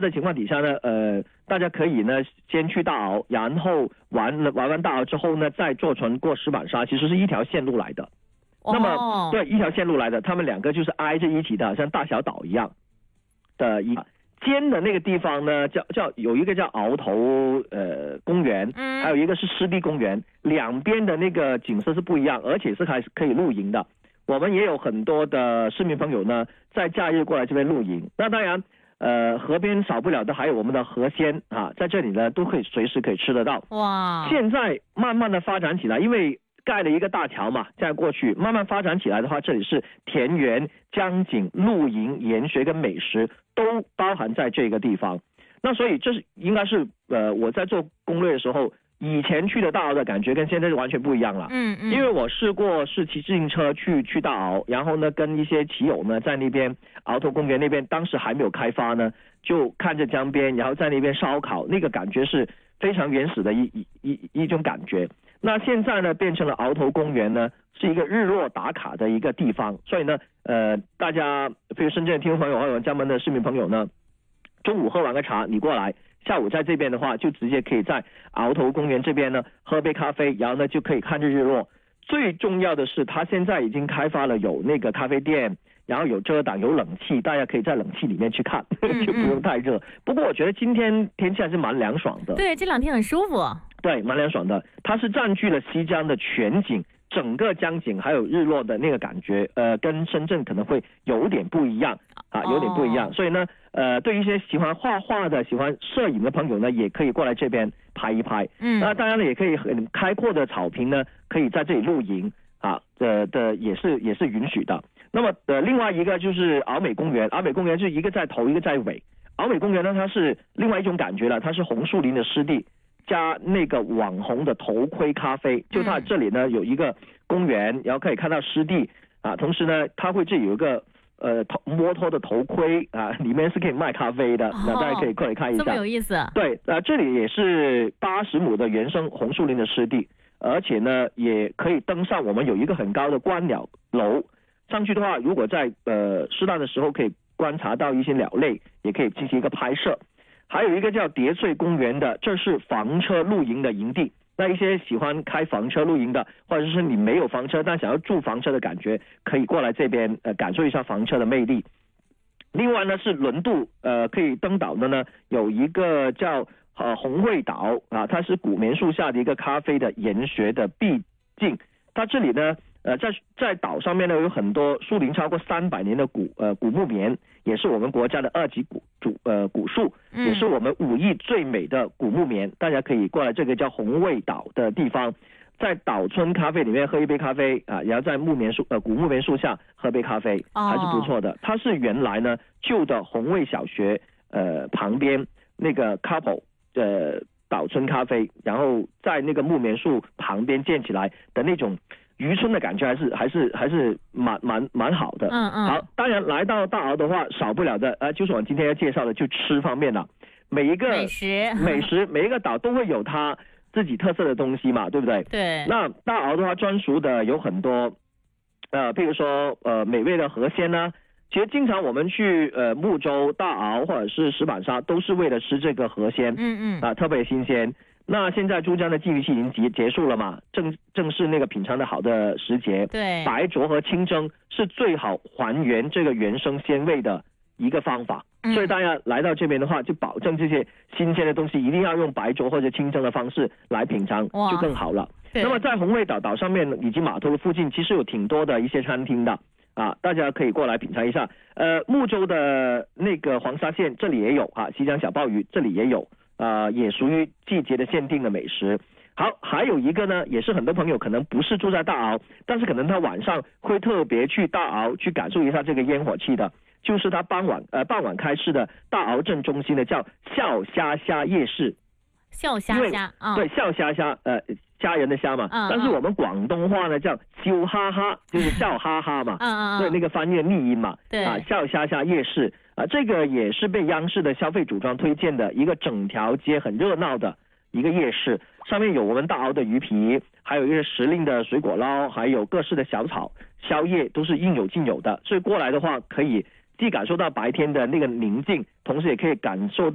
的情况底下呢，大家可以呢先去大鳌，然后玩完大鳌之后呢，再坐船过石板沙，其实是一条线路来的。那么对，一条线路来的，他们两个就是挨着一起的，像大小岛一样的一尖的那个地方呢，叫有一个叫鳌头公园，还有一个是湿地公园，两边的那个景色是不一样，而且是可以露营的。我们也有很多的市民朋友呢，在假日过来这边露营。那当然，河边少不了的还有我们的河鲜啊，在这里呢都可以随时可以吃得到。哇！现在慢慢的发展起来，因为盖了一个大桥嘛，这样过去慢慢发展起来的话，这里是田园、江景、露营、研学跟美食都包含在这个地方。那所以这是应该是我在做攻略的时候，以前去的大鳌的感觉跟现在是完全不一样了。因为我试过是骑自行车去大鳌，然后呢跟一些骑友呢在那边鳌头公园那边，当时还没有开发呢，就看着江边，然后在那边烧烤，那个感觉是非常原始的一种感觉。那现在呢变成了鳌头公园呢，是一个日落打卡的一个地方，所以呢大家比如深圳的听众朋友还有江门的市民朋友呢，中午喝完个茶你过来，下午在这边的话就直接可以在鳌头公园这边呢喝杯咖啡，然后呢就可以看着日落。最重要的是它现在已经开发了有那个咖啡店，然后有遮挡有冷气，大家可以在冷气里面去看就不用太热。不过我觉得今天天气还是蛮凉爽的。 对，这两天很舒服。 对，蛮凉爽的。它是占据了西江的全景，整个江景还有日落的那个感觉，跟深圳可能会有点不一样啊，有点不一样。所以呢，对于一些喜欢画画的、喜欢摄影的朋友呢，也可以过来这边拍一拍。那当然呢，也可以很开阔的草坪呢，可以在这里露营啊，也是允许的。那么另外一个就是鳌美公园，鳌美公园是一个在头，一个在尾。鳌美公园呢，它是另外一种感觉了，它是红树林的湿地。加那个网红的头盔咖啡，就它这里呢有一个公园，然后可以看到湿地啊，同时呢它会这里有一个摩托的头盔啊，里面是可以卖咖啡的，那大家可以过来看一下。 这么有意思。 对，这里也是80亩的原生红树林的湿地，而且呢也可以登上我们有一个很高的观鸟楼，上去的话，如果在适当的时候可以观察到一些鸟类，也可以进行一个拍摄。还有一个叫叠翠公园的，这是房车露营的营地。那一些喜欢开房车露营的，或者是你没有房车但想要住房车的感觉，可以过来这边感受一下房车的魅力。另外呢是轮渡可以登岛的呢，有一个叫红会岛啊，它是古棉树下的一个咖啡的研学的秘境。它这里呢在岛上面呢有很多树龄超过300年的古木棉，也是我们国家的2级古树，也是我们5亿最美的古木棉。大家可以过来这个叫红味岛的地方，在岛村咖啡里面喝一杯咖啡啊，然后在古木棉树下喝杯咖啡，还是不错的。它是原来呢旧的红味小学旁边那个 couple 岛村咖啡，然后在那个木棉树旁边建起来的那种渔村的感觉，还是蛮好的。好，当然来到大鳌的话，少不了的就是我今天要介绍的就吃方面了。每一个美食每一个岛都会有它自己特色的东西嘛，对不对？ 对。 那大鳌的话，专属的有很多譬如说美味的河鲜呢。其实经常我们去木州、大鳌或者是石板沙，都是为了吃这个河鲜。特别新鲜。那现在珠江的禁渔期已经结束了嘛，正是那个品尝的好的时节。 对， 白灼和清蒸是最好还原这个原生鲜味的一个方法。所以大家来到这边的话，就保证这些新鲜的东西一定要用白灼或者清蒸的方式来品尝，就更好了。那么在红味岛上面以及码头的附近，其实有挺多的一些餐厅的啊，大家可以过来品尝一下。木州的那个黄沙县这里也有啊，西江小鲍鱼这里也有。也属于季节的限定的美食。好，还有一个呢，也是很多朋友可能不是住在大鳌，但是可能他晚上会特别去大鳌去感受一下这个烟火气的，就是他傍晚开市的大鳌镇中心的叫笑虾夜市。 笑虾虾对，笑虾虾虾仁的虾嘛，但是我们广东话呢叫笑哈哈，就是笑哈哈嘛。对，那个翻译的逆音嘛。 对笑虾夜市这个也是被央视的消费主张推荐的一个整条街很热闹的一个夜市，上面有我们大鳌的鱼皮，还有一些时令的水果捞，还有各式的小炒，宵夜都是应有尽有的。所以过来的话，可以既感受到白天的那个宁静，同时也可以感受到